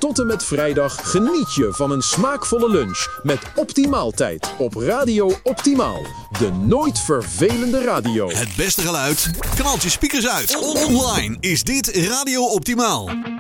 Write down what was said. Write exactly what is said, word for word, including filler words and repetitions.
tot en met vrijdag geniet je van een smaakvolle lunch met Optimaaltijd op Radio Optimaal. De nooit vervelende radio. Het beste geluid, knalt je speakers uit. Online is dit Radio Optimaal.